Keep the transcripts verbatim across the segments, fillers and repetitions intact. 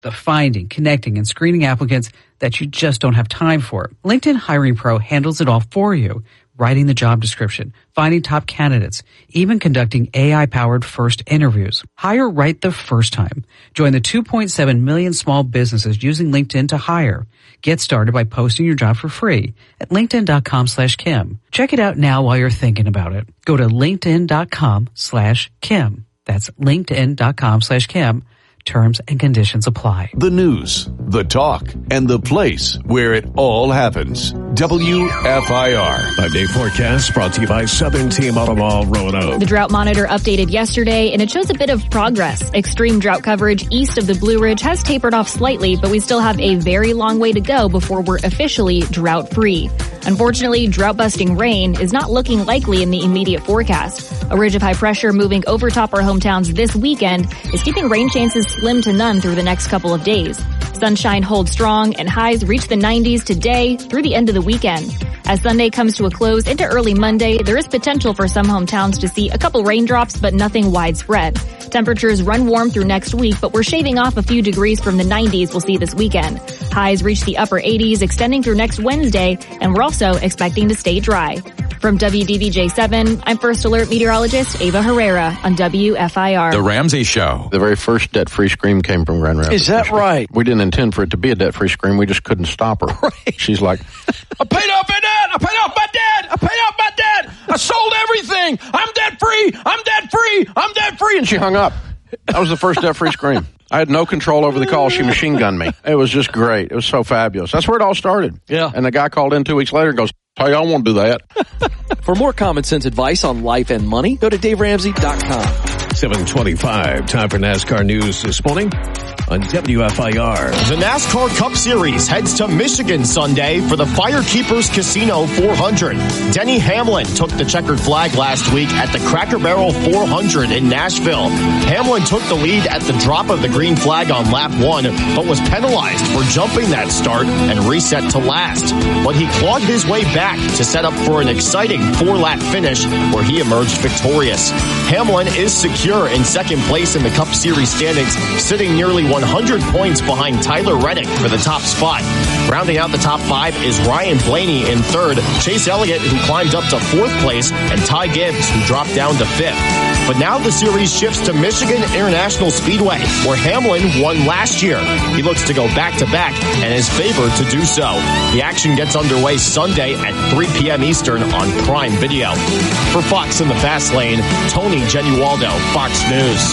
the finding, connecting, and screening applicants that you just don't have time for. LinkedIn Hiring Pro handles it all for you, writing the job description, finding top candidates, even conducting A I-powered first interviews. Hire right the first time. Join the two point seven million small businesses using LinkedIn to hire. Get started by posting your job for free at linkedin.com slash Kim. Check it out now while you're thinking about it. Go to linkedin.com slash Kim. That's linkedin.com slash Kim. Terms and conditions apply. The news, the talk, and the place where it all happens. W F I R. Five-day forecast brought to you by Southern Team Auto Mall, Roanoke. The drought monitor updated yesterday, and it shows a bit of progress. Extreme drought coverage east of the Blue Ridge has tapered off slightly, but we still have a very long way to go before we're officially drought-free. Unfortunately, drought-busting rain is not looking likely in the immediate forecast. A ridge of high pressure moving over top our hometowns this weekend is keeping rain chances slim to none through the next couple of days. Sunshine holds strong and highs reach the nineties today through the end of the weekend. As Sunday comes to a close into early Monday, there is potential for some hometowns to see a couple raindrops, but nothing widespread. Temperatures run warm through next week, but we're shaving off a few degrees from the nineties we'll see this weekend. Highs reach the upper eighties extending through next Wednesday, and we're also expecting to stay dry. From W D V J seven, I'm First Alert meteorologist Ava Herrera on W F I R. The Ramsey Show. The very first debt-free scream came from Grand Rapids. Is that right? We didn't intend for it to be a debt-free scream. We just couldn't stop her. Right. She's like, I paid off my debt. I paid off my debt. I paid off my debt. I sold everything. I'm debt-free. I'm debt-free. I'm debt-free. and she hung up. That was the first debt-free scream. I had no control over the call. She machine gunned me. It was just great. It was so fabulous. That's where it all started. Yeah. And the guy called in two weeks later and goes, hey, I won't do that. For more common sense advice on life and money, go to dave ramsey dot com. seven twenty-five, time for NASCAR news this morning on W F I R. The NASCAR Cup Series heads to Michigan Sunday for the Firekeepers Casino four hundred. Denny Hamlin took the checkered flag last week at the Cracker Barrel four hundred in Nashville. Hamlin took the lead at the drop of the green flag on lap one, but was penalized for jumping that start and reset to last. But he clawed his way back to set up for an exciting four-lap finish where he emerged victorious. Hamlin is secure in second place in the Cup Series standings, sitting nearly one hundred points behind Tyler Reddick for the top spot. Rounding out the top five is Ryan Blaney in third, Chase Elliott, who climbed up to fourth place, and Ty Gibbs, who dropped down to fifth. But now the series shifts to Michigan International Speedway, where Hamlin won last year. He looks to go back-to-back and is favored to do so. The action gets underway Sunday at three p.m. Eastern on Prime Video. For Fox in the Fast Lane, Tony Genualdo, Fox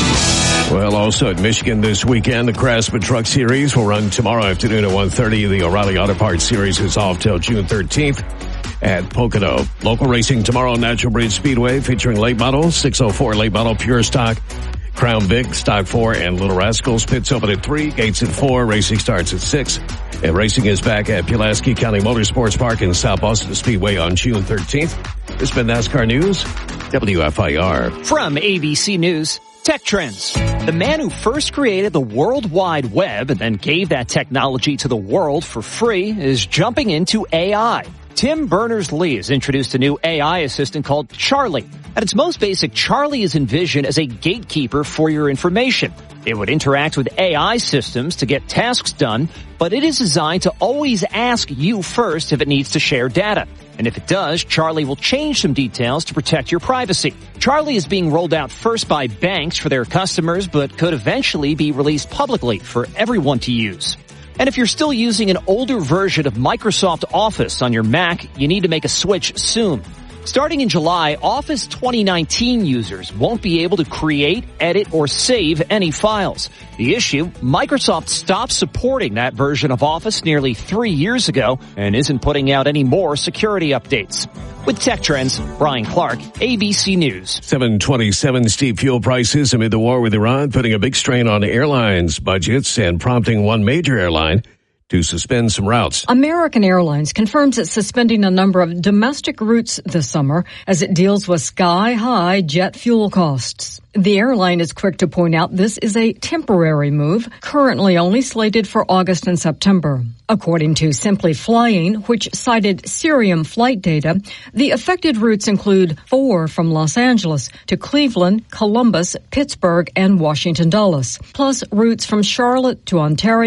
News. Well, also at Michigan this weekend, the Craftsman Truck Series will run tomorrow afternoon at one thirty. The O'Reilly Auto Parts Series is off till June thirteenth at Pocono. Local racing tomorrow on Natural Bridge Speedway featuring late model, six oh four late model Pure Stock, Crown Vic, Stock four, and Little Rascals. Pits open at three, gates at four, racing starts at six. And racing is back at Pulaski County Motorsports Park in South Boston Speedway on June thirteenth. This has been NASCAR News, W F I R. From A B C News, Tech Trends. The man who first created the World Wide Web and then gave that technology to the world for free is jumping into A I. Tim Berners-Lee has introduced a new A I assistant called Charlie. At its most basic, Charlie is envisioned as a gatekeeper for your information. It would interact with A I systems to get tasks done, but it is designed to always ask you first if it needs to share data. And if it does, Charlie will change some details to protect your privacy. Charlie is being rolled out first by banks for their customers, but could eventually be released publicly for everyone to use. And if you're still using an older version of Microsoft Office on your Mac, you need to make a switch soon. Starting in July, Office twenty nineteen users won't be able to create, edit, or save any files. The issue, Microsoft stopped supporting that version of Office nearly three years ago and isn't putting out any more security updates. With Tech Trends, Brian Clark, A B C News. seven twenty-seven, steep fuel prices amid the war with Iran, putting a big strain on airlines' budgets and prompting one major airline to suspend some routes. American Airlines confirms it's suspending a number of domestic routes this summer as it deals with sky-high jet fuel costs. The airline is quick to point out this is a temporary move, currently only slated for August and September. According to Simply Flying, which cited Cirium flight data, the affected routes include four from Los Angeles to Cleveland, Columbus, Pittsburgh, and Washington Dulles, plus routes from Charlotte to Ontario,